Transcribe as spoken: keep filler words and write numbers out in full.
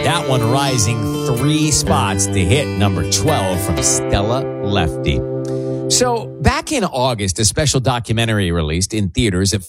That one rising three spots to hit number twelve from Stella Lefty. So back in August, a special documentary released in theaters. It